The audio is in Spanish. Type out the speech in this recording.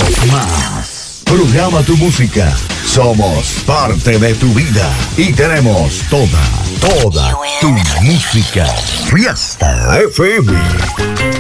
Somos más. Programa tu música. Somos parte de tu vida. Y tenemos toda tu música. Fiesta FM.